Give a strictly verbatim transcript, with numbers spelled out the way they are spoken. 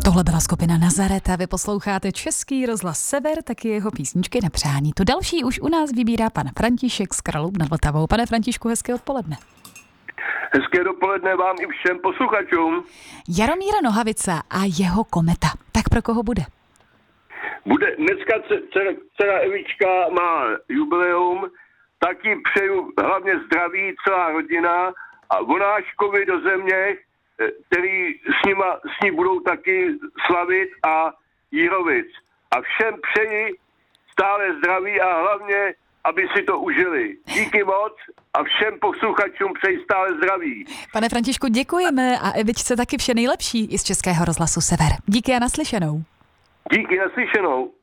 Tohle byla skupina Nazaret a vy posloucháte Český rozhlas Sever, taky jeho písničky na přání. To další už u nás vybírá pan František z Kralub nad Vltavou. Pane Františku, hezké odpoledne. Hezké dopoledne vám i všem posluchačům. Jaromír Nohavica a jeho Kometa. Tak pro koho bude? Bude dneska dcera, dcera Evička má jubileum, taky přeju hlavně zdraví, celá rodina a Vonáškovi do země, který s, nima, s ní budou taky slavit a Jírovic. A všem přeji stále zdraví a hlavně, aby si to užili. Díky moc a všem posluchačům přeji stále zdraví. Pane Františku, děkujeme a Evičce taky vše nejlepší i z Českého rozhlasu Sever. Díky a naslyšenou. Díky, naslyšenou.